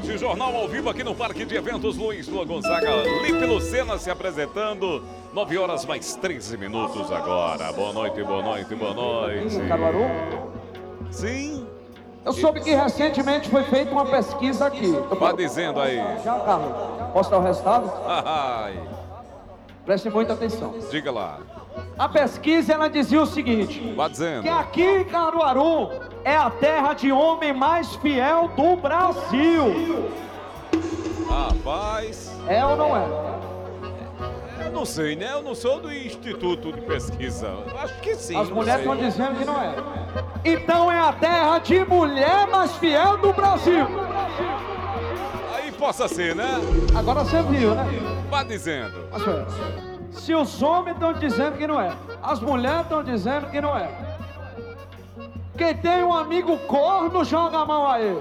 Esporte Jornal ao vivo aqui no Parque de Eventos Luiz Lua Gonzaga. Lipe Lucena se apresentando. 9 horas mais 13 minutos agora. Boa noite, boa noite, boa noite. Em Caruaru? Sim. Eu soube que recentemente foi feita uma pesquisa aqui. Vá dizendo aí. Já, Carlos, posso dar o resultado? Ai, Preste muita atenção. diga lá. A pesquisa, ela dizia o seguinte: Vá dizendo. que aqui em Caruaru é a terra de homem mais fiel do Brasil. Rapaz, É ou não é? eu não sei, né? Eu não sou do Instituto de Pesquisa. Acho que sim. As não mulheres sei. estão dizendo que não é. Então é a terra de mulher mais fiel do Brasil. Aí possa ser, né? Agora você viu, né? Vá dizendo. Mas, se os homens estão dizendo que não é, as mulheres estão dizendo que não é. Quem tem um amigo corno, joga a mão aí.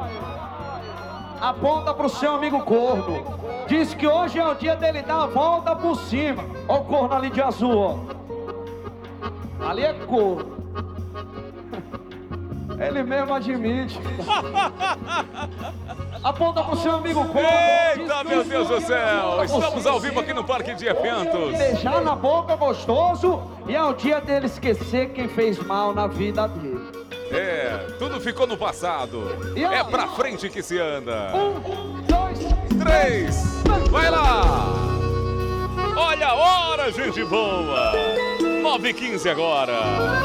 Aponta pro seu amigo corno. Diz que hoje é o dia dele dar a volta por cima. Olha o corno ali de azul, ó. Ali é corno. Ele mesmo admite. Aponta pro seu amigo corno. Eita, meu Deus do céu! Estamos ao vivo aqui no Parque de Eventos. Beijar na boca gostoso. E é o dia dele esquecer quem fez mal na vida dele. É, tudo ficou no passado. É pra frente que se anda. 1, 2, 3, vai lá! Olha a hora, gente boa! 9h15 agora.